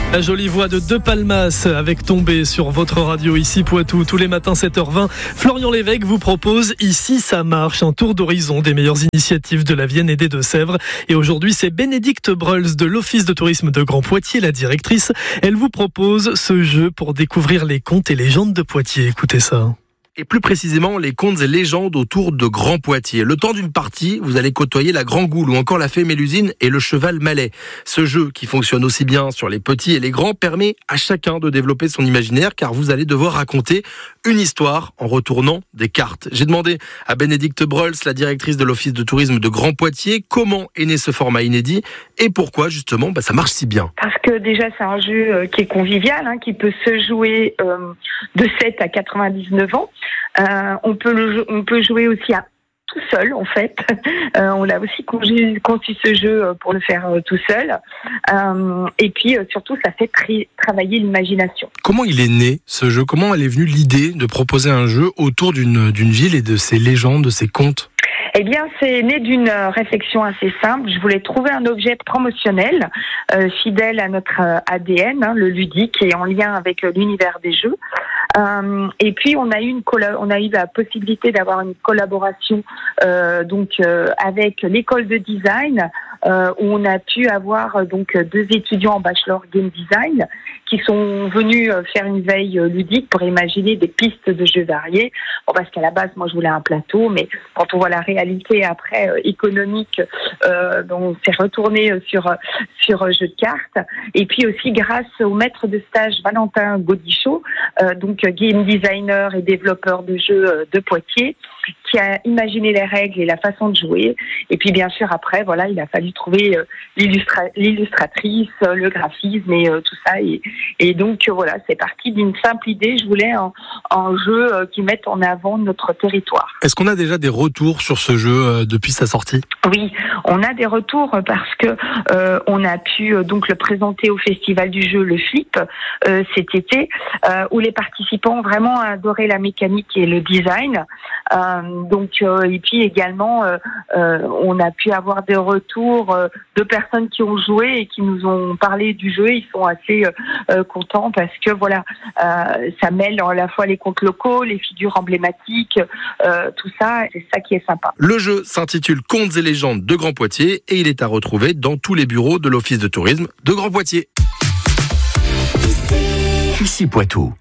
La jolie voix de De Palmas avec Tombé sur votre radio ici Poitou. Tous les matins 7h20, Florian Lévesque vous propose Ici ça marche, un tour d'horizon des meilleures initiatives de la Vienne et des Deux-Sèvres. Et aujourd'hui c'est Bénédicte Breuls de l'Office de tourisme de Grand Poitiers, la directrice. Elle vous propose ce jeu pour découvrir les contes et légendes de Poitiers. Écoutez ça. Et plus précisément les contes et légendes autour de Grand Poitiers. Le temps d'une partie, vous allez côtoyer la Grand Goule ou encore la Fée Mélusine et le Cheval Malais. Ce jeu, qui fonctionne aussi bien sur les petits et les grands, permet à chacun de développer son imaginaire car vous allez devoir raconter une histoire en retournant des cartes. J'ai demandé à Bénédicte Breuls, la directrice de l'Office de tourisme de Grand Poitiers, comment est né ce format inédit et pourquoi justement ça marche si bien. Parce que déjà c'est un jeu qui est convivial, qui peut se jouer de 7 à 99 ans. On peut jouer aussi à tout seul en fait. On a aussi conçu ce jeu pour le faire tout seul. Et puis surtout ça fait travailler l'imagination. Comment il est né ce jeu ? Comment elle est venue l'idée de proposer un jeu autour d'une ville et de ses légendes, de ses contes ? Eh bien, c'est né d'une réflexion assez simple. Je voulais trouver un objet promotionnel, fidèle à notre ADN, le ludique, et en lien avec l'univers des jeux. Et puis, on a eu la possibilité d'avoir une collaboration avec l'école de design, où on a pu avoir donc 2 étudiants en bachelor game design qui sont venus faire une veille ludique pour imaginer des pistes de jeux variés. Bon, parce qu'à la base, moi, je voulais un plateau, mais quand on voit la réalité après économique, on s'est retourné sur jeu de cartes. Et puis aussi grâce au maître de stage Valentin Gaudichaud, game designer et développeur de jeux de Poitiers, qui a imaginé les règles et la façon de jouer. Et puis bien sûr après, il a fallu trouver l'illustratrice, le graphisme et tout ça. Et donc c'est parti d'une simple idée. Je voulais un jeu qui mette en avant notre territoire. Est-ce qu'on a déjà des retours sur ce jeu depuis sa sortie ? Oui, on a des retours parce que on a pu donc le présenter au festival du jeu Le Flip cet été, où les participants ont vraiment adoré la mécanique et le design. Et puis également on a pu avoir des retours de personnes qui ont joué et qui nous ont parlé du jeu. Ils sont assez contents parce que ça mêle à la fois les contes locaux, les figures emblématiques, tout ça, c'est ça qui est sympa. Le jeu s'intitule Contes et légendes de Grand Poitiers et il est à retrouver dans tous les bureaux de l'Office de tourisme de Grand Poitiers. Ici Poitou.